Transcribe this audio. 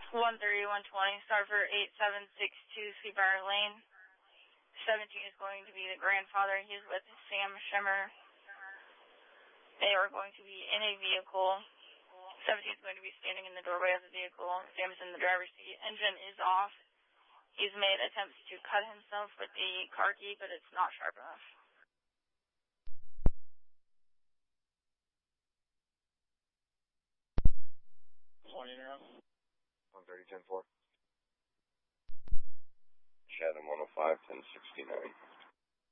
130-120, start for 8762 Sweetbriar Lane. 17 is going to be the grandfather. He's with Sam Shimmer. They are going to be in a vehicle. 17 is going to be standing in the doorway of the vehicle. Sam is in the driver's seat. Engine is off. He's made attempts to cut himself with the car key, but it's not sharp enough. 20 now. 130, 10-4. Chatham 105, 1069.